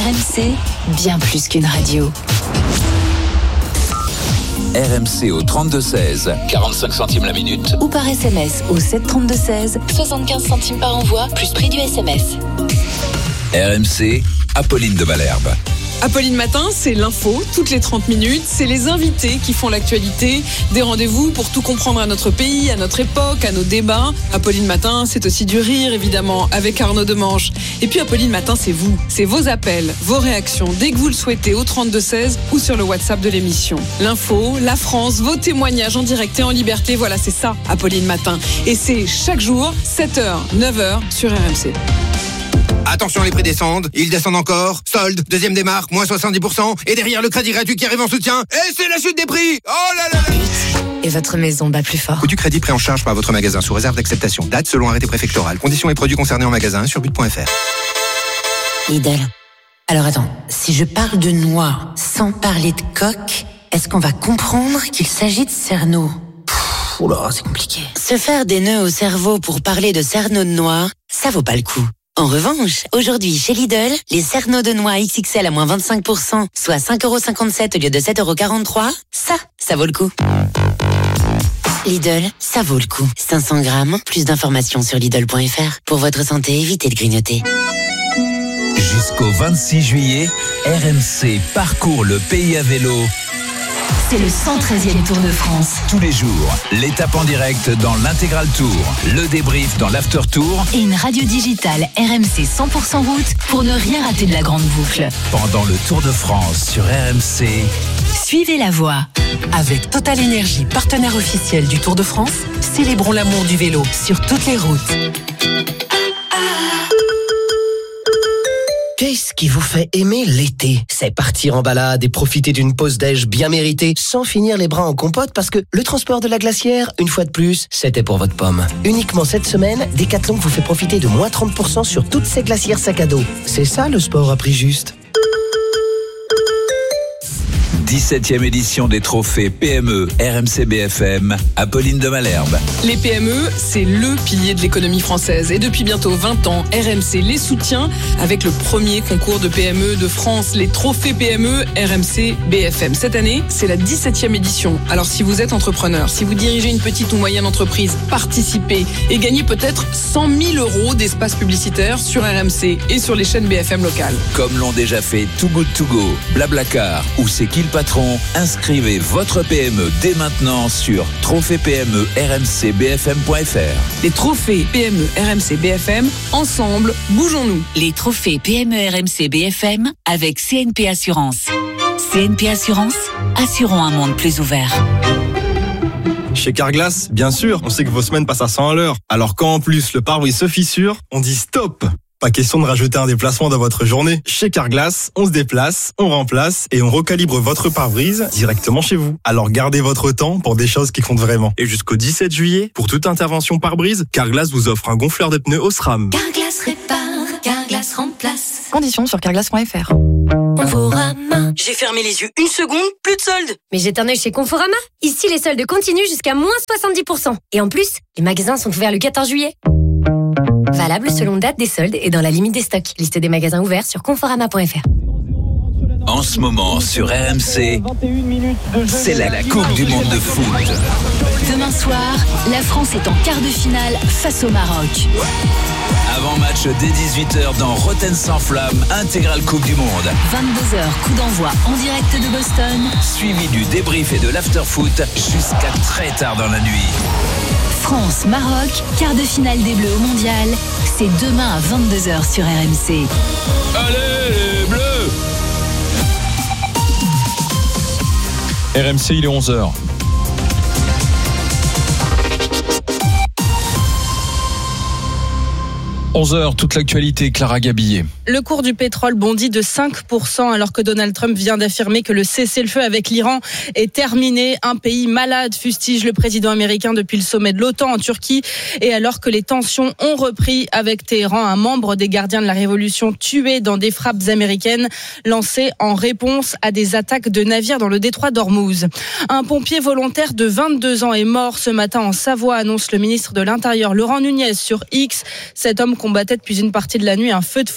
RMC, bien plus qu'une radio. RMC au 32-16, 45 centimes la minute. Ou par SMS au 732-16, 75 centimes par envoi, plus prix du SMS. RMC, Apolline de Malherbe. Apolline Matin, c'est l'info, toutes les 30 minutes. C'est les invités qui font l'actualité. Des rendez-vous pour tout comprendre à notre pays, à notre époque, à nos débats. Apolline Matin, c'est aussi du rire, évidemment, avec Arnaud Demanche. Et puis Apolline Matin, c'est vous. C'est vos appels, vos réactions, dès que vous le souhaitez, au 32-16 ou sur le WhatsApp de l'émission. L'info, la France, vos témoignages en direct et en liberté. Voilà, c'est ça, Apolline Matin. Et c'est chaque jour, 7h, 9h sur RMC. Attention, les prix descendent, ils descendent encore. Solde, deuxième démarque, moins 70%. Et derrière, le crédit gratuit qui arrive en soutien. Et c'est la chute des prix. Oh là là là. Et votre maison bat plus fort. Coût du crédit pris en charge par votre magasin sous réserve d'acceptation. Date selon arrêté préfectoral. Conditions et produits concernés en magasin sur but.fr. Lidl. Alors attends, si je parle de noix sans parler de coque, est-ce qu'on va comprendre qu'il s'agit de cerneau? Oula, c'est compliqué. Se faire des nœuds au cerveau pour parler de cerneau de noix, ça vaut pas le coup. En revanche, aujourd'hui chez Lidl, les cerneaux de noix XXL à moins 25%, soit 5,57€ au lieu de 7,43€, ça vaut le coup. Lidl, ça vaut le coup. 500 grammes, plus d'informations sur Lidl.fr. Pour votre santé, évitez de grignoter. Jusqu'au 26 juillet, RMC parcourt le pays à vélo. C'est le 113e Tour de France. Tous les jours, l'étape en direct dans l'Intégral Tour, le débrief dans l'After Tour Et une radio digitale RMC 100% route pour ne rien rater de la grande boucle. pendant le Tour de France sur RMC. Suivez la voie. Avec Total Énergie, partenaire officiel du Tour de France, célébrons l'amour du vélo sur toutes les routes. Qu'est-ce qui vous fait aimer l'été? C'est partir en balade et profiter d'une pause déj bien méritée sans finir les bras en compote parce que le transport de la glacière, une fois de plus, c'était pour votre pomme. Uniquement cette semaine, Decathlon vous fait profiter de moins 30% sur toutes ces glacières sac à dos. C'est ça le sport à prix juste. 17e édition des trophées PME RMC BFM, Apolline de Malherbe. Les PME, c'est le pilier de l'économie française. Et depuis bientôt 20 ans, RMC les soutient avec le premier concours de PME de France, les trophées PME RMC BFM. Cette année, c'est la 17e édition. Alors si vous êtes entrepreneur, si vous dirigez une petite ou moyenne entreprise, participez et gagnez peut-être 100 000 € d'espace publicitaire sur RMC et sur les chaînes BFM locales. Comme l'ont déjà fait Too Good To Go, Blablacar ou C'est qui le patron, inscrivez votre PME dès maintenant sur trophées-PME-RMC-BFM.fr. Les trophées PME RMC BFM, ensemble, bougeons-nous. Les trophées PME RMC BFM avec CNP Assurance. CNP Assurance, assurons un monde plus ouvert. Chez Carglass, bien sûr, on sait que vos semaines passent à 100 à l'heure. Alors quand en plus le pare-brise se fissure, on dit stop. Pas question de rajouter un déplacement dans votre journée. Chez Carglass, on se déplace, on remplace et on recalibre votre pare-brise directement chez vous. Alors gardez votre temps pour des choses qui comptent vraiment. Et jusqu'au 17 juillet, pour toute intervention pare-brise, Carglass vous offre un gonfleur de pneus au SRAM. Carglass répare, Carglass remplace. Conditions sur carglass.fr. Conforama. J'ai fermé les yeux une seconde, plus de soldes. Mais j'éternue chez Conforama. Ici, les soldes continuent jusqu'à moins 70%. Et en plus, les magasins sont ouverts le 14 juillet. Valable selon date des soldes et dans la limite des stocks. Liste des magasins ouverts sur conforama.fr. En ce moment sur RMC, c'est la Coupe du Monde de foot. Demain soir, la France est en quart de finale face au Maroc. Avant-match dès 18h dans Rotten sans flamme, intégrale Coupe du Monde. 22h, coup d'envoi en direct de Boston. Suivi du débrief et de l'after-foot jusqu'à très tard dans la nuit. France-Maroc, quart de finale des Bleus au Mondial. C'est demain à 22h sur RMC. Allez les Bleus! RMC, il est 11h. 11h, toute l'actualité, Clara Gabillet. Le cours du pétrole bondit de 5% alors que Donald Trump vient d'affirmer que le cessez-le-feu avec l'Iran est terminé. Un pays malade, fustige le président américain depuis le sommet de l'OTAN en Turquie. Et alors que les tensions ont repris avec Téhéran, un membre des gardiens de la révolution tué dans des frappes américaines lancées en réponse à des attaques de navires dans le détroit d'Ormuz. Un pompier volontaire de 22 ans est mort ce matin en Savoie, annonce le ministre de l'Intérieur Laurent Nunez sur X. Cet homme combattait depuis une partie de la nuit un feu de forêt au niveau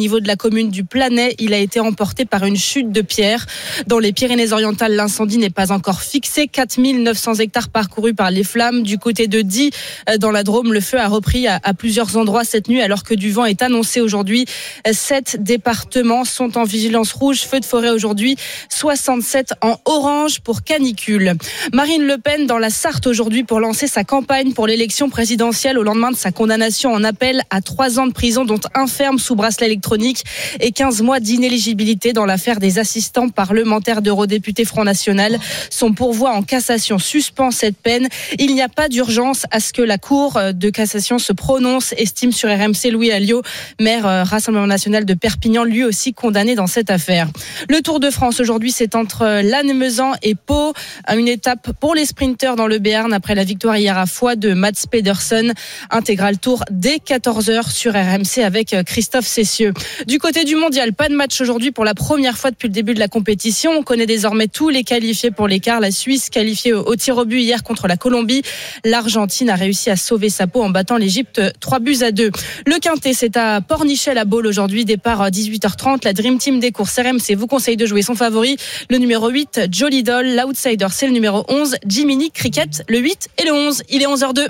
niveau de la commune du Planay. Il a été emporté par une chute de pierre. Dans les Pyrénées-Orientales, l'incendie n'est pas encore fixé. 4900 hectares parcourus par les flammes. Du côté de Die, dans la Drôme, le feu a repris à plusieurs endroits cette nuit alors que du vent est annoncé aujourd'hui. 7 départements sont en vigilance rouge. Feu de forêt aujourd'hui, 67 en orange pour canicule. Marine Le Pen dans la Sarthe aujourd'hui pour lancer sa campagne pour l'élection présidentielle au lendemain de sa condamnation en appel à 3 ans de prison dont 1 ferme sous bracelet électronique et 15 mois d'inéligibilité dans l'affaire des assistants parlementaires d'eurodéputés Front National. Son pourvoi en cassation suspend cette peine. Il n'y a pas d'urgence à ce que la Cour de cassation se prononce, estime sur RMC Louis Alliot, maire Rassemblement National de Perpignan, lui aussi condamné dans cette affaire. Le Tour de France aujourd'hui, c'est entre Lannemezan et Pau, une étape pour les sprinteurs dans le Béarn après la victoire hier à Foix de Mats Pedersen. Intégral Tour dès 14h sur RMC avec Christophe Cessieux. Du côté du mondial, pas de match aujourd'hui pour la première fois depuis le début de la compétition. On connaît désormais tous les qualifiés pour les quarts. La Suisse qualifiée au tir au but hier contre la Colombie. L'Argentine a réussi à sauver sa peau en battant l'Égypte 3-2. Le Quintet, c'est à Pornichet à Baule aujourd'hui. Départ à 18h30. La Dream Team des courses RMC vous conseille de jouer son favori. Le numéro 8, Jolly Doll. L'outsider, c'est le numéro 11, Jiminy Cricket. Le 8 et le 11. Il est 11h02.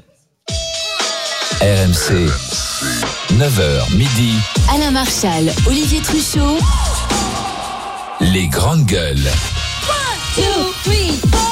RMC, 9h midi. Alain Marchal, Olivier Truchot. Les grandes gueules. 1, 2, 3, 4.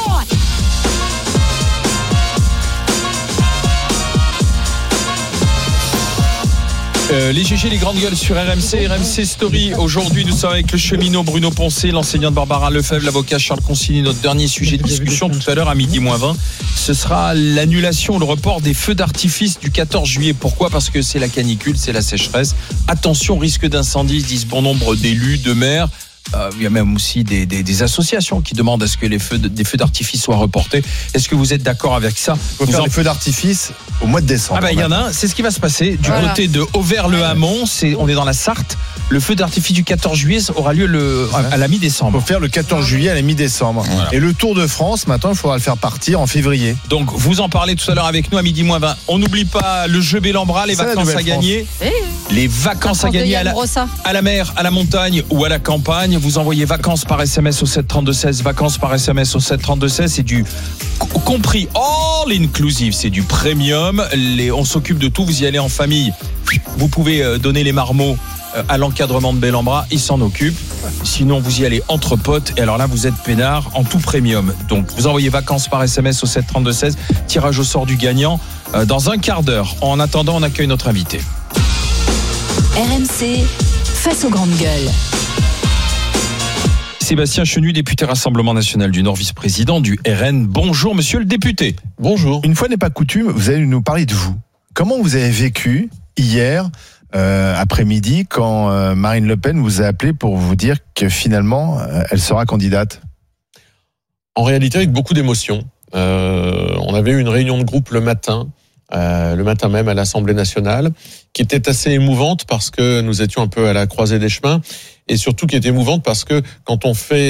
Les GG, les grandes gueules sur RMC Story. Aujourd'hui, nous sommes avec le cheminot Bruno Poncé, l'enseignante Barbara Lefebvre, l'avocat Charles Consigny. Notre dernier sujet de discussion tout à l'heure à midi moins 20, ce sera l'annulation, le report des feux d'artifice du 14 juillet. Pourquoi ? Parce que c'est la canicule, c'est la sécheresse. Attention, risque d'incendie, disent bon nombre d'élus, de maires. Il y a même aussi des associations qui demandent à ce que des feux d'artifice soient reportés. Est-ce que vous êtes d'accord avec ça ? Il faut faire des feux d'artifice au mois de décembre. Il y en a un, c'est ce qui va se passer du côté de Auvers-le-Hamon. On est dans la Sarthe. Le feu d'artifice du 14 juillet aura lieu à la mi-décembre. Il faut faire le 14 juillet à la mi-décembre. Voilà. Et le Tour de France, maintenant, il faudra le faire partir en février. Donc, vous en parlez tout à l'heure avec nous à midi moins 20. On n'oublie pas le jeu Bellambra, les vacances à gagner. Les vacances à gagner à la mer, à la montagne ou à la campagne. Vous envoyez vacances par SMS au 732-16. Vacances par SMS au 732-16. C'est du compris all inclusive. C'est du premium. On s'occupe de tout. Vous y allez en famille. Vous pouvez donner les marmots à l'encadrement de Bellambra, il s'en occupe. Sinon, vous y allez entre potes. Et alors là, vous êtes peinard en tout premium. Donc, vous envoyez vacances par SMS au 732-16. Tirage au sort du gagnant dans un quart d'heure. En attendant, on accueille notre invité. RMC, face aux grandes gueules. Sébastien Chenu, député Rassemblement National du Nord, vice-président du RN. Bonjour, monsieur le député. Bonjour. Une fois n'est pas coutume, vous allez nous parler de vous. Comment vous avez vécu hier après-midi quand Marine Le Pen vous a appelé pour vous dire que finalement elle sera candidate? En réalité, avec beaucoup d'émotion. On avait eu une réunion de groupe le matin même à l'Assemblée nationale, qui était assez émouvante parce que nous étions un peu à la croisée des chemins, et surtout qui était émouvante parce que quand on fait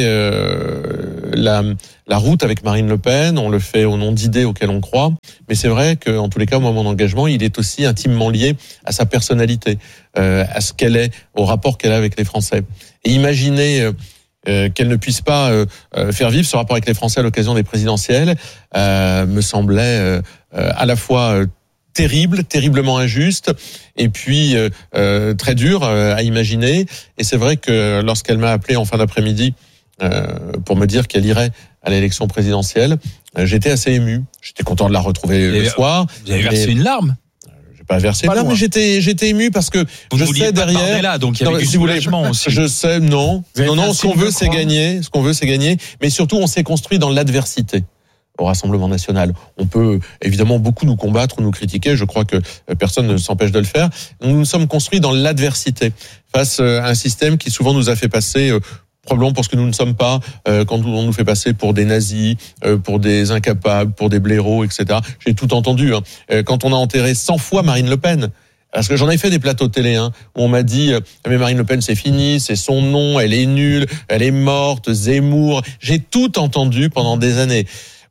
la route avec Marine Le Pen, on le fait au nom d'idées auxquelles on croit, mais c'est vrai qu'en tous les cas, au moment d'engagement, il est aussi intimement lié à sa personnalité, à ce qu'elle est, au rapport qu'elle a avec les Français. Et imaginez qu'elle ne puisse pas faire vivre ce rapport avec les Français à l'occasion des présidentielles, me semblait à la fois terriblement injuste, et puis très dur à imaginer. Et c'est vrai que lorsqu'elle m'a appelé en fin d'après-midi pour me dire qu'elle irait à l'élection présidentielle, j'étais assez ému. J'étais content de la retrouver le soir. Vous avez versé une larme? Pas versé. Voilà, mais j'étais ému parce que vous je sais derrière. Là, donc il y avait du soulagement aussi. Je sais, non. Ce qu'on veut, c'est gagner. Ce qu'on veut, c'est gagner. Mais surtout, on s'est construit dans l'adversité au Rassemblement national. On peut évidemment beaucoup nous combattre ou nous critiquer. Je crois que personne ne s'empêche de le faire. Nous nous sommes construits dans l'adversité face à un système qui souvent nous a fait passer probablement pour ce que nous ne sommes pas, quand on nous fait passer pour des nazis, pour des incapables, pour des blaireaux, etc. J'ai tout entendu. Quand on a enterré 100 fois Marine Le Pen, parce que j'en ai fait des plateaux de télé, où on m'a dit mais Marine Le Pen c'est fini, c'est son nom, elle est nulle, elle est morte, Zemmour. J'ai tout entendu pendant des années.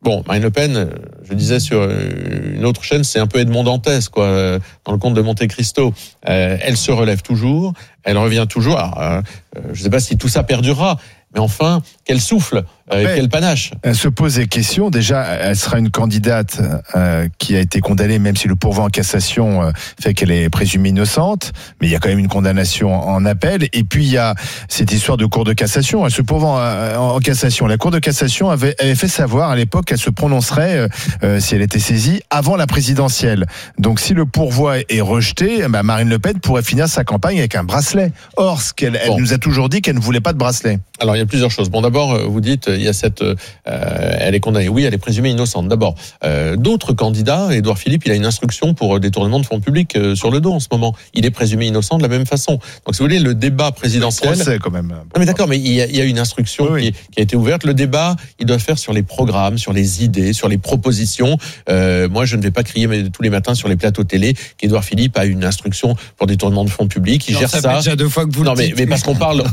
Bon, Marine Le Pen, je disais sur une autre chaîne, c'est un peu Edmond Dantès, quoi, dans le Comte de Monte Cristo. Elle se relève toujours, elle revient toujours. Alors, je ne sais pas si tout ça perdurera, mais enfin, quel souffle, quel panache. Elle se pose des questions. Déjà, elle sera une candidate qui a été condamnée, même si le pourvoi en cassation fait qu'elle est présumée innocente. Mais il y a quand même une condamnation en appel. Et puis, il y a cette histoire de cour de cassation. Elle se pourvoit en cassation. La cour de cassation avait fait savoir à l'époque qu'elle se prononcerait, si elle était saisie, avant la présidentielle. Donc, si le pourvoi est rejeté, Marine Le Pen pourrait finir sa campagne avec un bracelet. Or, elle nous a toujours dit qu'elle ne voulait pas de bracelet. Alors, il y a plusieurs choses. Bon, d'abord, vous dites, il y a elle est condamnée. Oui, elle est présumée innocente. D'abord, d'autres candidats, Édouard Philippe, il a une instruction pour détournement de fonds publics sur le dos en ce moment. Il est présumé innocent de la même façon. Donc, si vous voulez, le débat présidentiel. C'est quand même. Non, mais d'accord, mais il y a une instruction qui a été ouverte. Le débat, il doit faire sur les programmes, sur les idées, sur les propositions. Moi, je ne vais pas crier tous les matins sur les plateaux télé qu'Édouard Philippe a une instruction pour détournement de fonds publics. Il gère ça. Fait déjà 2 fois que vous le dites. Mais parce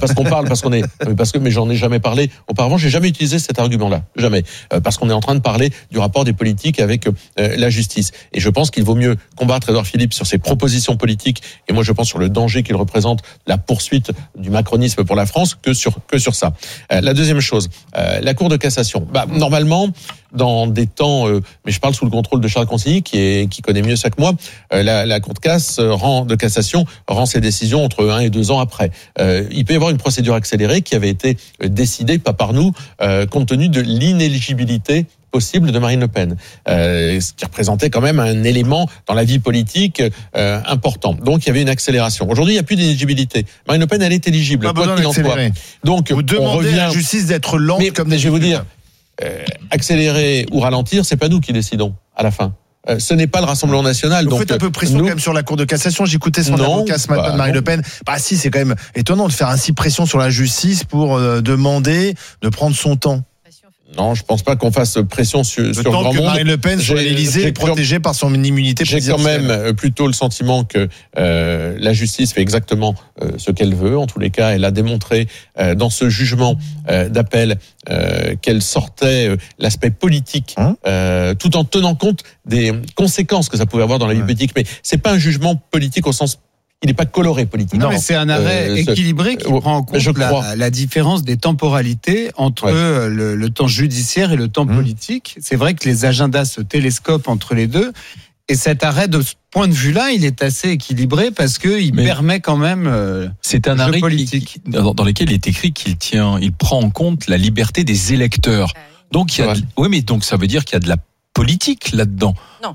que j'en ai jamais parlé. Auparavant, j'ai jamais utilisé cet argument-là. Jamais. Parce qu'on est en train de parler du rapport des politiques avec la justice. Et je pense qu'il vaut mieux combattre Édouard Philippe sur ses propositions politiques. Et moi, je pense sur le danger qu'il représente, la poursuite du macronisme pour la France, que sur ça. La deuxième chose, la Cour de cassation. Normalement, dans des temps, mais je parle sous le contrôle de Charles Consigny, qui connaît mieux ça que moi, la Cour de cassation rend ses décisions entre 1 et 2 ans après. Il peut y avoir une procédure accélérée qui avait été décidée, pas par nous, compte tenu de l'inéligibilité possible de Marine Le Pen, ce qui représentait quand même un élément dans la vie politique important. Donc il y avait une accélération. Aujourd'hui, il n'y a plus d'éligibilité. Marine Le Pen, elle est éligible, quoi qu'il en soit. Donc vous demandez à la justice d'être lente, comme des. Je vais vous dire, accélérer ou ralentir, c'est pas nous qui décidons à la fin. Ce n'est pas le Rassemblement national. Vous faites un peu pression quand même sur la Cour de cassation. J'écoutais son avocat ce matin de Marine Le Pen. Si, c'est quand même étonnant de faire ainsi pression sur la justice pour demander de prendre son temps. Non, je pense pas qu'on fasse pression sur grand monde. Marine Le Pen sur l'Élysée est protégée par son immunité présidentielle. J'ai quand même plutôt le sentiment que la justice fait exactement ce qu'elle veut. En tous les cas, elle a démontré dans ce jugement d'appel qu'elle sortait l'aspect politique, tout en tenant compte des conséquences que ça pouvait avoir dans la vie politique. Mais c'est pas un jugement politique au sens. Il n'est pas coloré politiquement. Non, mais c'est un arrêt équilibré qui prend en compte la différence des temporalités entre le temps judiciaire et le temps politique. C'est vrai que les agendas se télescopent entre les deux. Et cet arrêt, de ce point de vue-là, il est assez équilibré parce qu'il permet quand même. C'est un arrêt politique dans lequel il est écrit il prend en compte la liberté des électeurs. Donc donc ça veut dire qu'il y a de la politique là-dedans. Non.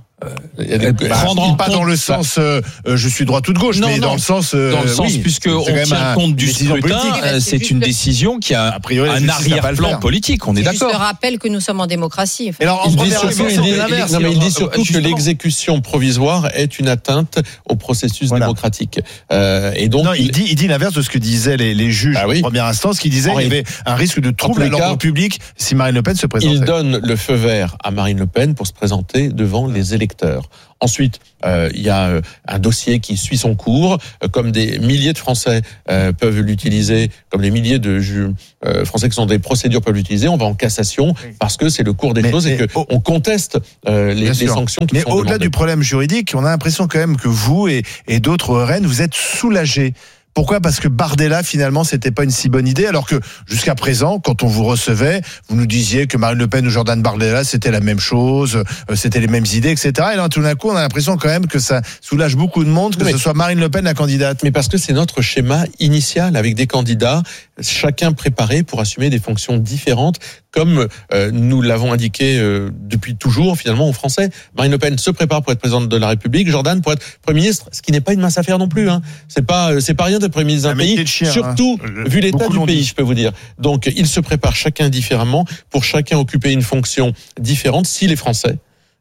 Pas dans le sens je suis droite ou de gauche, mais dans le sens puisque on tient compte du scrutin, c'est une décision qui a un arrière-plan politique, on est d'accord. Je rappelle que nous sommes en démocratie. Il dit surtout que l'exécution provisoire est une atteinte au processus démocratique. Et donc il dit l'inverse de ce que disaient les juges en première instance, qui disaient qu'il y avait un risque de trouble à l'ordre public si Marine Le Pen se présentait. Il donne le feu vert à Marine Le Pen pour se présenter devant les électeurs. Ensuite, il y a un dossier qui suit son cours, comme des milliers de Français peuvent l'utiliser, comme des milliers de Français qui sont dans des procédures peuvent l'utiliser. On va en cassation parce que c'est le cours des choses et qu'on conteste les sanctions qui sont demandées. Mais au-delà du problème juridique, on a l'impression quand même que vous et d'autres reines, vous êtes soulagés. Pourquoi ? Parce que Bardella, finalement, c'était pas une si bonne idée, alors que jusqu'à présent, quand on vous recevait, vous nous disiez que Marine Le Pen ou Jordan Bardella, c'était la même chose, c'était les mêmes idées, etc. Et là, tout d'un coup, on a l'impression quand même que ça soulage beaucoup de monde, que ce soit Marine Le Pen la candidate. Mais parce que c'est notre schéma initial, avec des candidats, chacun préparé pour assumer des fonctions différentes, comme nous l'avons indiqué depuis toujours, finalement, aux Français. Marine Le Pen se prépare pour être présidente de la République, Jordan pour être Premier ministre, ce qui n'est pas une mince affaire non plus. C'est pas rien d'être Premier ministre d'un pays, surtout vu l'état du pays, je peux vous dire. Donc, ils se préparent chacun différemment pour chacun occuper une fonction différente si les Français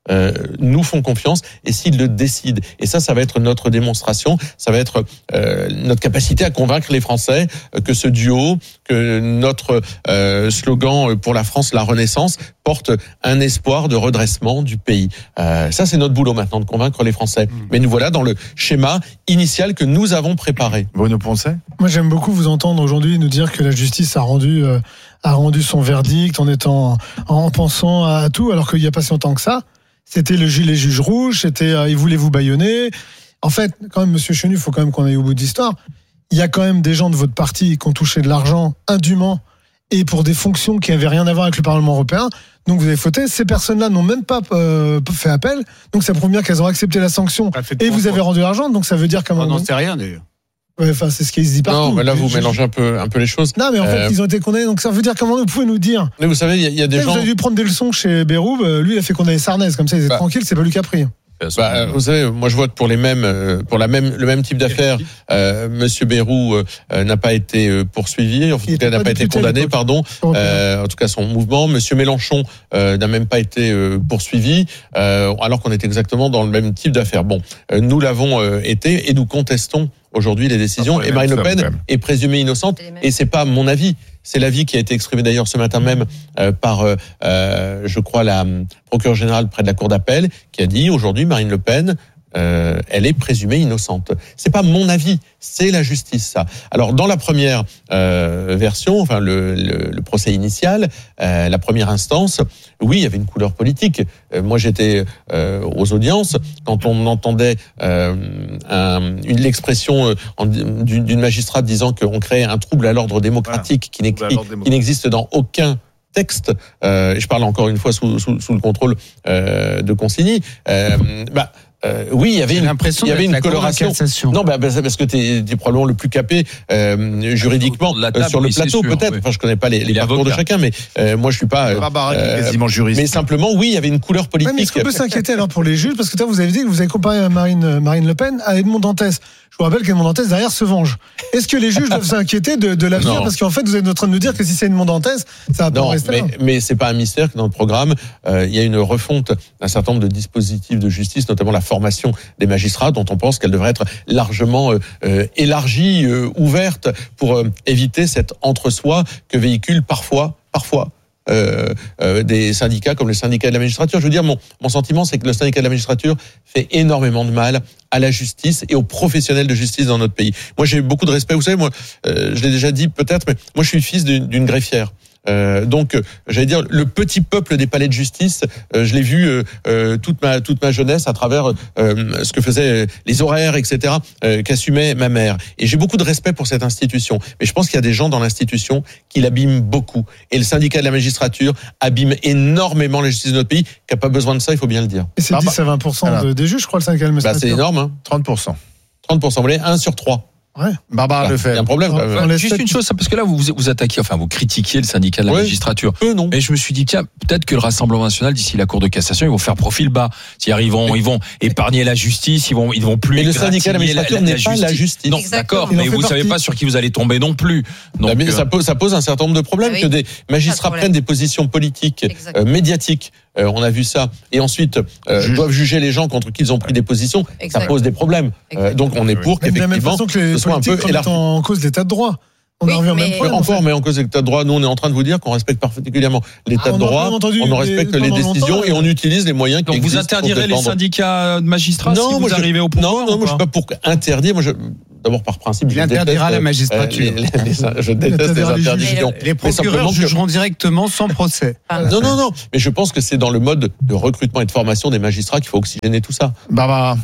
nous font confiance et s'ils le décident. Et ça va être notre démonstration, ça va être notre capacité à convaincre les Français que ce duo, que notre slogan pour la France, la Renaissance, porte un espoir de redressement du pays. Ça, c'est notre boulot maintenant, de convaincre les Français. Mais nous voilà dans le schéma initial que nous avons préparé. Bruno Poncet ? Moi, j'aime beaucoup vous entendre aujourd'hui nous dire que la justice a rendu son verdict en pensant à tout, alors qu'il n'y a pas si longtemps que ça. C'était les juges rouges, ils voulaient vous bâillonner. En fait, quand même, Monsieur Chenu, il faut quand même qu'on aille au bout de l'histoire. Il y a quand même des gens de votre parti qui ont touché de l'argent indûment et pour des fonctions qui n'avaient rien à voir avec le Parlement européen. Donc vous avez fauté. Ces personnes-là n'ont même pas fait appel. Donc ça prouve bien qu'elles ont accepté la sanction. Et vous avez rendu l'argent. Donc ça veut dire qu'à un moment... On n'en sait rien d'ailleurs. Ouais, enfin, c'est ce qui se dit partout. Non, mais là, vous mélangez un peu les choses. Non, mais en fait, ils ont été condamnés. Donc, ça veut dire comment vous pouvez nous dire. Mais vous savez, il y a des gens. Vous avez dû prendre des leçons chez Béroub. Lui, il a fait condamner Sarnez. Comme ça, ils étaient tranquilles. C'est pas lui qui a pris. Vous savez, moi, je vois que pour le même type d'affaires, Monsieur Bayrou n'a pas été poursuivi. En tout cas, n'a pas été condamné, pardon. En tout cas, son mouvement. Monsieur Mélenchon n'a même pas été poursuivi, alors qu'on est exactement dans le même type d'affaires. Bon, nous l'avons été et nous contestons aujourd'hui les décisions. Et Marine Le Pen est présumée innocente. Et c'est pas mon avis. C'est l'avis qui a été exprimé d'ailleurs ce matin même par, je crois, la procureure générale près de la cour d'appel, qui a dit aujourd'hui Marine Le Pen, elle est présumée innocente. C'est pas mon avis, c'est la justice, ça. Alors dans la première version, enfin le procès initial, la première instance, oui, il y avait une couleur politique. Moi, j'étais aux audiences quand on entendait l'expression d'une magistrate disant qu'on créait un trouble à l'ordre démocratique qui n'existe dans aucun texte. Je parle encore une fois sous le contrôle de Consigny. Oui, il y avait une coloration. Non, parce que t'es probablement le plus capé juridiquement sur le plateau, peut-être. Enfin, je connais pas les parcours de chacun, mais moi je suis pas quasiment juriste. Mais simplement, oui, il y avait une couleur politique. Ouais, mais est-ce qu'on peut s'inquiéter alors pour les juges, parce que vous avez dit que vous avez comparé Marine Le Pen à Edmond Dantès. Je vous rappelle qu'Edmond Dantès derrière se venge. Est-ce que les juges doivent s'inquiéter de l'avenir, parce qu'en fait vous êtes en train de nous dire que si c'est Edmond Dantès, ça va pas rester là. Mais c'est pas un mystère que dans le programme, il y a une refonte d'un certain nombre de dispositifs de justice, notamment la formation des magistrats, dont on pense qu'elle devrait être largement élargie, ouverte, pour éviter cet entre-soi que véhiculent parfois des syndicats comme le syndicat de la magistrature. Je veux dire, mon sentiment, c'est que le syndicat de la magistrature fait énormément de mal à la justice et aux professionnels de justice dans notre pays. Moi, j'ai beaucoup de respect. Vous savez, moi, je l'ai déjà dit peut-être, mais moi, je suis fils d'une greffière. Donc, j'allais dire, le petit peuple des palais de justice, je l'ai vu toute ma jeunesse à travers ce que faisaient les horaires, etc., qu'assumait ma mère. Et j'ai beaucoup de respect pour cette institution. Mais je pense qu'il y a des gens dans l'institution qui l'abîment beaucoup. Et le syndicat de la magistrature abîme énormément la justice de notre pays, qui n'a pas besoin de ça, il faut bien le dire. Et c'est 10 à 20% des juges, je crois, le syndicat de la magistrature. C'est énorme, hein. 30%. 30%, vous voyez, 1 sur 3. Ouais. Barbara Lefebvre. Il y a un problème. Juste une chose, parce que là, vous attaquez, vous critiquiez le syndicat de la magistrature. Non. Et je me suis dit, tiens, peut-être que le Rassemblement national, d'ici la Cour de cassation, ils vont faire profil bas. Ils vont épargner la justice, ils vont plus. Mais le syndicat de la magistrature n'est pas la justice. Non, d'accord, mais vous savez pas sur qui vous allez tomber non plus. Donc, ça pose un certain nombre de problèmes que des magistrats prennent des positions politiques, médiatiques. On a vu ça. Et ensuite, doivent juger les gens contre qui ils ont pris des positions. Ça pose des problèmes. Donc, on est pour qu'effectivement, ce soit un peu élargi. En cause de l'état de droit. On en revient même pas. Mais en cause de l'état de droit, nous, on est en train de vous dire qu'on respecte particulièrement l'état de droit. On en respecte les décisions et on utilise les moyens qui existent. Donc, vous interdirez les syndicats de magistrats si vous arrivez au pouvoir? Non, moi, je suis pas pour interdire. D'abord, par principe, il interdira la magistrature. Je déteste les interdictions. Les procureurs jugeront directement sans procès. Non. Mais je pense que c'est dans le mode de recrutement et de formation des magistrats qu'il faut oxygéner tout ça. Barbara.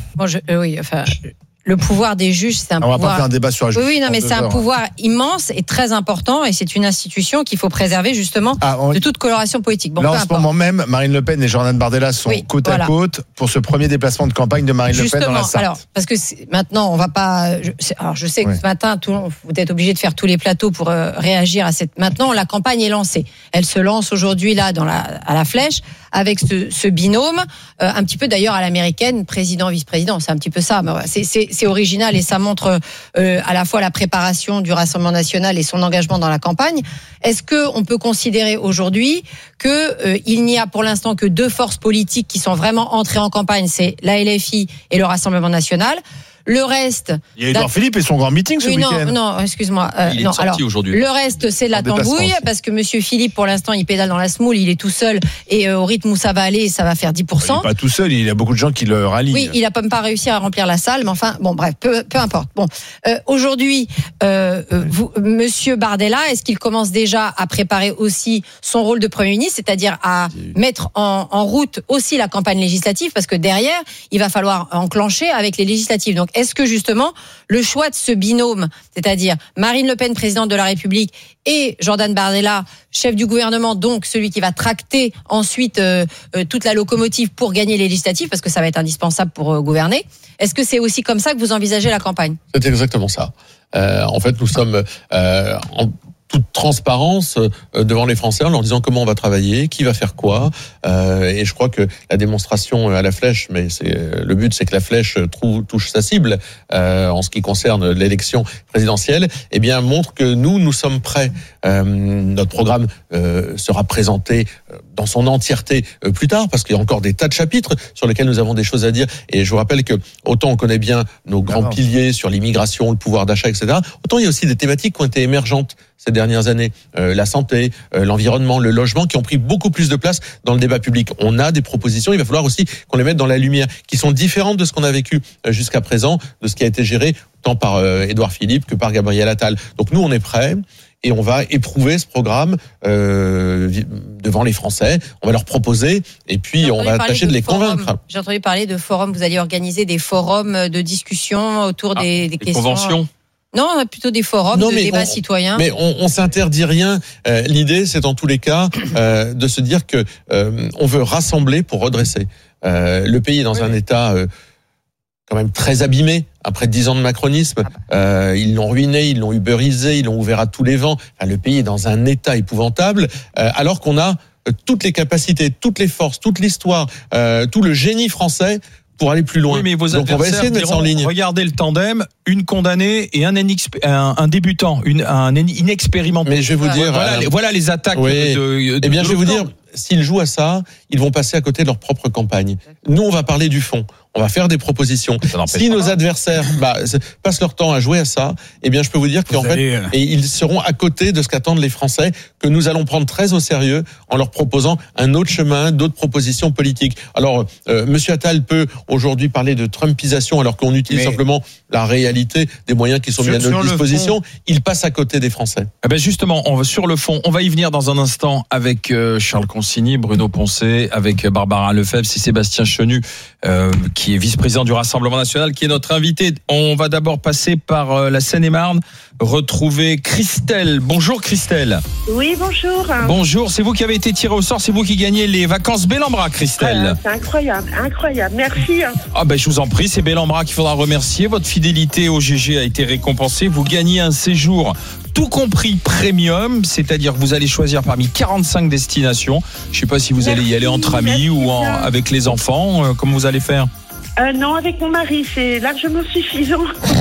Le pouvoir des juges, c'est un pouvoir. On va pas faire un débat sur la justice. Oui, non, mais c'est un pouvoir immense et très important, et c'est une institution qu'il faut préserver justement de toute coloration politique. Bon, là, en ce moment même, Marine Le Pen et Jordan Bardella sont côte à côte pour ce premier déplacement de campagne de Marine Le Pen dans la Sarthe. Alors, parce que maintenant, on va pas. Je sais que ce matin, vous êtes obligé de faire tous les plateaux pour réagir à cette. Maintenant, la campagne est lancée. Elle se lance aujourd'hui là à la Flèche. avec ce binôme, un petit peu d'ailleurs à l'américaine, président-vice-président, c'est un petit peu ça. C'est original et ça montre à la fois la préparation du Rassemblement national et son engagement dans la campagne. Est-ce qu'on peut considérer aujourd'hui qu'il n'y a pour l'instant que deux forces politiques qui sont vraiment entrées en campagne, c'est la LFI et le Rassemblement national? Le reste. Il y a Édouard Philippe et son grand meeting ce week-end. Non, excuse-moi. Il est sorti aujourd'hui. Le reste, c'est de la tambouille, parce que Monsieur Philippe, pour l'instant, il pédale dans la semoule, il est tout seul, et au rythme où ça va aller, ça va faire 10%. Il n'est pas tout seul, il y a beaucoup de gens qui le rallient. Oui, il n'a pas réussi à remplir la salle, mais enfin, bon, bref, peu importe. Bon, aujourd'hui, Monsieur Bardella, est-ce qu'il commence déjà à préparer aussi son rôle de Premier ministre, c'est-à-dire à mettre en route aussi la campagne législative, parce que derrière, il va falloir enclencher avec les législatives. Donc, est-ce que justement le choix de ce binôme, c'est-à-dire Marine Le Pen, présidente de la République, et Jordan Bardella, chef du gouvernement, donc celui qui va tracter ensuite toute la locomotive pour gagner les législatives, parce que ça va être indispensable pour gouverner, est-ce que c'est aussi comme ça que vous envisagez la campagne ? C'est exactement ça. En fait, nous sommes en toute transparence devant les Français en leur disant comment on va travailler, qui va faire quoi. Et je crois que la démonstration à la flèche, mais le but, c'est que la flèche touche sa cible en ce qui concerne l'élection présidentielle, eh bien montre que nous sommes prêts. Notre programme sera présenté dans son entièreté plus tard, parce qu'il y a encore des tas de chapitres sur lesquels nous avons des choses à dire. Et je vous rappelle que autant on connaît bien nos grands piliers sur l'immigration, le pouvoir d'achat, etc., autant il y a aussi des thématiques qui ont été émergentes ces dernières années. La santé, l'environnement, le logement, qui ont pris beaucoup plus de place dans le débat public. On a des propositions, il va falloir aussi qu'on les mette dans la lumière, qui sont différentes de ce qu'on a vécu jusqu'à présent, de ce qui a été géré tant par Édouard Philippe que par Gabriel Attal. Donc nous, on est prêts. Et on va éprouver ce programme devant les Français. On va leur proposer et puis on va tâcher de les convaincre. J'ai entendu parler de forums. Vous alliez organiser des forums de discussion autour des questions. Conventions. Non, plutôt des forums de débats citoyens. Mais on s'interdit rien. L'idée, c'est en tous les cas de se dire que on veut rassembler pour redresser. Le pays est dans un état quand même très abîmé. Après 10 ans de macronisme, ils l'ont ruiné, ils l'ont ubérisé, ils l'ont ouvert à tous les vents. Enfin, le pays est dans un état épouvantable, alors qu'on a toutes les capacités, toutes les forces, toute l'histoire, tout le génie français pour aller plus loin. Oui, mais vos donc on va essayer de mettre ça en ligne. Regardez le tandem, une condamnée et un débutant, un inexpérimenté. Mais je vais vous dire, voilà les attaques. Oui. Eh bien, je vais vous dire, s'ils jouent à ça, ils vont passer à côté de leur propre campagne. Nous, on va parler du fond. On va faire des propositions. Si nos adversaires passent leur temps à jouer à ça, eh bien, je peux vous dire qu'en fait, ils seront à côté de ce qu'attendent les Français, que nous allons prendre très au sérieux en leur proposant un autre chemin, d'autres propositions politiques. Alors, Monsieur Attal peut aujourd'hui parler de Trumpisation alors qu'on utilise simplement la réalité des moyens qui sont mis à notre disposition. Il passe à côté des Français. Eh ben justement, sur le fond, on va y venir dans un instant avec Charles Consigny, Bruno Poncet, avec Barbara Lefebvre, c'est Sébastien Chenu, qui est vice-président du Rassemblement national, qui est notre invité. On va d'abord passer par la Seine-et-Marne, retrouver Christelle. Bonjour Christelle. Oui, bonjour. Bonjour, c'est vous qui avez été tirée au sort, c'est vous qui gagnez les vacances Bellambra, Christelle. C'est incroyable, merci. Ah ben je vous en prie, c'est Bellambra qu'il faudra remercier. Votre fidélité au GG a été récompensée. Vous gagnez un séjour tout compris premium, c'est-à-dire que vous allez choisir parmi 45 destinations. Je ne sais pas si vous allez y aller entre amis ou avec les enfants. Comment vous allez faire ? Non, avec mon mari, c'est largement suffisant.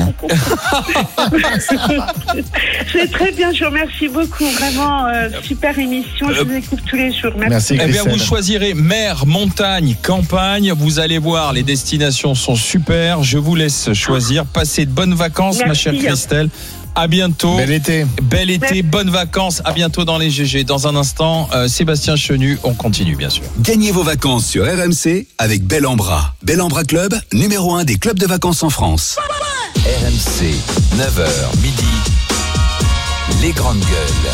C'est très bien, je vous remercie beaucoup. Vraiment, super émission, je vous écoute tous les jours. Merci. Eh bien, vous choisirez mer, montagne, campagne. Vous allez voir, les destinations sont super. Je vous laisse choisir. Passez de bonnes vacances, ma chère Christelle. À bientôt. Bel été. Bel été, bonnes vacances. À bientôt dans les GG. Dans un instant, Sébastien Chenu, on continue bien sûr. Gagnez vos vacances sur RMC avec Bellambra. Bellambra Club, numéro 1 des clubs de vacances en France. RMC, 9h midi. Les grandes gueules.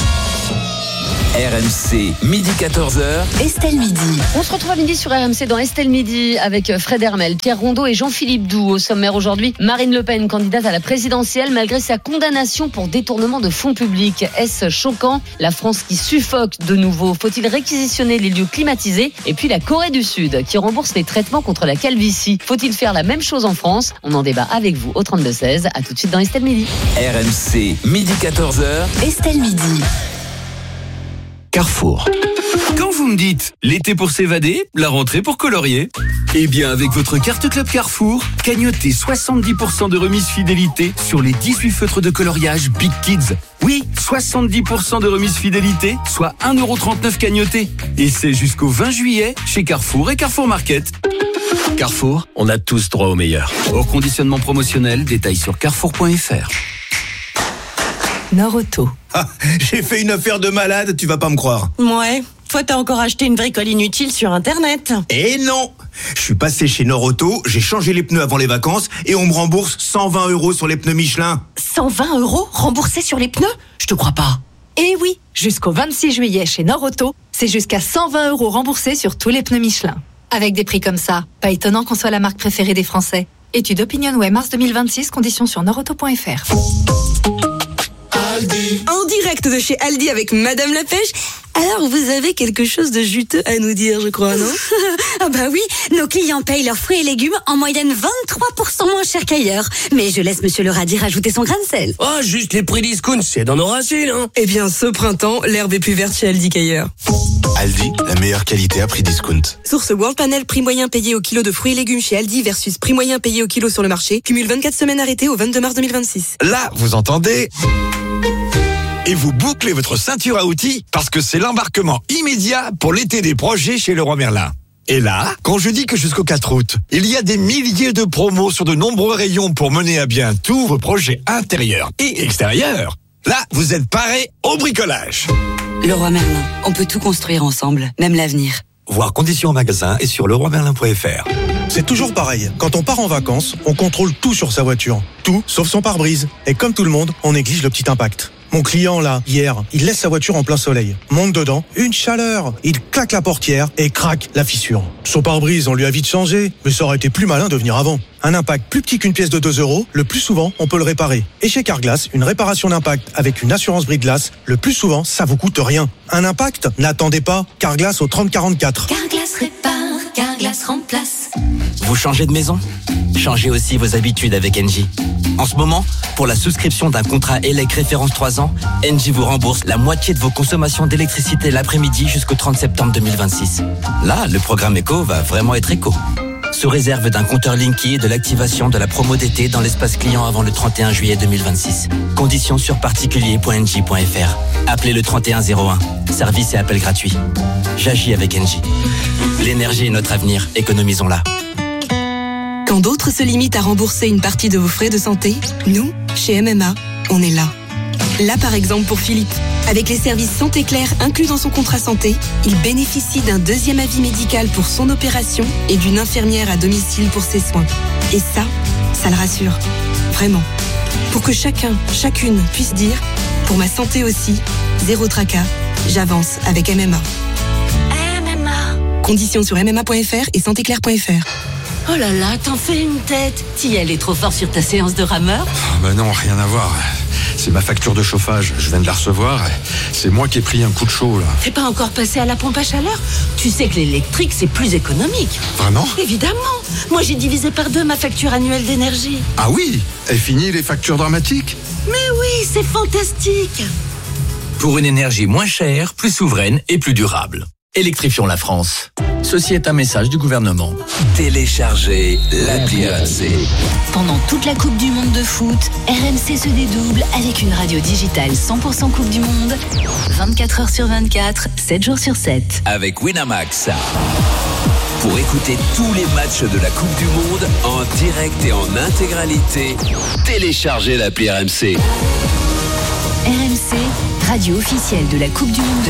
RMC, midi 14h. Estelle Midi. On se retrouve à midi sur RMC dans Estelle Midi avec Fred Hermel, Pierre Rondeau et Jean-Philippe Doux. Au sommaire aujourd'hui, Marine Le Pen, candidate à la présidentielle malgré sa condamnation pour détournement de fonds publics. Est-ce choquant ? La France qui suffoque de nouveau. Faut-il réquisitionner les lieux climatisés ? Et puis la Corée du Sud qui rembourse les traitements contre la calvitie. Faut-il faire la même chose en France ? On en débat avec vous au 32-16. À tout de suite dans Estelle Midi. RMC, midi 14h. Estelle Midi. Carrefour. Quand vous me dites l'été pour s'évader, la rentrée pour colorier, eh bien avec votre carte Club Carrefour, cagnotez 70% de remise fidélité sur les 18 feutres de coloriage Big Kids. Oui, 70% de remise fidélité, soit 1,39€ cagnoté. Et c'est jusqu'au 20 juillet chez Carrefour et Carrefour Market. Carrefour, on a tous droit au meilleur. Hors conditionnement promotionnel, détails sur carrefour.fr. Nord-Auto. J'ai fait une affaire de malade, tu vas pas me croire. Ouais, toi t'as encore acheté une bricole inutile sur Internet. Et non, je suis passé chez Nord-Auto, j'ai changé les pneus avant les vacances et on me rembourse 120€ sur les pneus Michelin. 120€ remboursés sur les pneus ? Je te crois pas. Eh oui, jusqu'au 26 juillet chez Nord-Auto, c'est jusqu'à 120€ remboursés sur tous les pneus Michelin. Avec des prix comme ça, pas étonnant qu'on soit la marque préférée des Français. Étude OpinionWay mars 2026, conditions sur nordauto.fr. En direct de chez Aldi avec Madame la Pêche. Alors, vous avez quelque chose de juteux à nous dire, je crois, non? Ah bah oui, nos clients payent leurs fruits et légumes en moyenne 23% moins cher qu'ailleurs. Mais je laisse Monsieur le radis rajouter son grain de sel. Oh, juste les prix discount, c'est dans nos racines, hein. Eh bien, ce printemps, l'herbe est plus verte chez Aldi qu'ailleurs. Aldi, la meilleure qualité à prix discount. Source World Panel, prix moyen payé au kilo de fruits et légumes chez Aldi versus prix moyen payé au kilo sur le marché. Cumule 24 semaines arrêtées au 22 mars 2026. Là, vous entendez ? Et vous bouclez votre ceinture à outils parce que c'est l'embarquement immédiat pour l'été des projets chez Leroy Merlin. Et là, quand je dis que jusqu'au 4 août, il y a des milliers de promos sur de nombreux rayons pour mener à bien tous vos projets intérieurs et extérieurs, là, vous êtes parés au bricolage. Leroy Merlin, on peut tout construire ensemble, même l'avenir. Voir conditions en magasin et sur leroymerlin.fr. C'est toujours pareil. Quand on part en vacances, on contrôle tout sur sa voiture. Tout, sauf son pare-brise. Et comme tout le monde, on néglige le petit impact. Mon client, là, hier, il laisse sa voiture en plein soleil. Monte dedans, une chaleur. Il claque la portière et craque la fissure. Son pare-brise, on lui a vite changé, mais ça aurait été plus malin de venir avant. Un impact plus petit qu'une pièce de 2€, le plus souvent, on peut le réparer. Et chez Carglass, une réparation d'impact avec une assurance brise-glace, le plus souvent, ça vous coûte rien. Un impact ? N'attendez pas. Carglass au 3044. Carglass répare, Carglass remplace. Vous changez de maison ? Changez aussi vos habitudes avec Engie. En ce moment, pour la souscription d'un contrat ELEC référence 3 ans, Engie vous rembourse la moitié de vos consommations d'électricité l'après-midi jusqu'au 30 septembre 2026. Là, le programme éco va vraiment être éco. Sous réserve d'un compteur Linky et de l'activation de la promo d'été dans l'espace client avant le 31 juillet 2026. Conditions sur particulier.engie.fr. Appelez le 3101. Service et appel gratuit. J'agis avec Engie. L'énergie est notre avenir, économisons-la. Quand d'autres se limitent à rembourser une partie de vos frais de santé, nous, chez MMA, on est là. Là, par exemple, pour Philippe. Avec les services Santé Claire inclus dans son contrat santé, il bénéficie d'un deuxième avis médical pour son opération et d'une infirmière à domicile pour ses soins. Et ça le rassure. Vraiment. Pour que chacun, chacune puisse dire, pour ma santé aussi, zéro tracas, j'avance avec MMA. MMA. Conditions sur mma.fr et santéclaire.fr. Oh là là, t'en fais une tête. T'y allais trop fort sur ta séance de rameur ? Bah non, rien à voir. C'est ma facture de chauffage, je viens de la recevoir. C'est moi qui ai pris un coup de chaud, là. T'es pas encore passé à la pompe à chaleur ? Tu sais que l'électrique, c'est plus économique. Vraiment ? Évidemment. Moi, j'ai divisé par 2 ma facture annuelle d'énergie. Ah oui ? Et fini les factures dramatiques ? Mais oui, c'est fantastique. Pour une énergie moins chère, plus souveraine et plus durable. Électrifions la France. Ceci est un message du gouvernement. Téléchargez l'appli RMC. Pendant toute la Coupe du Monde de foot, RMC se dédouble avec une radio digitale 100% Coupe du Monde, 24 heures sur 24, 7 jours sur 7. Avec Winamax. Pour écouter tous les matchs de la Coupe du Monde en direct et en intégralité, téléchargez l'appli RMC. RMC, radio officielle de la Coupe du Monde.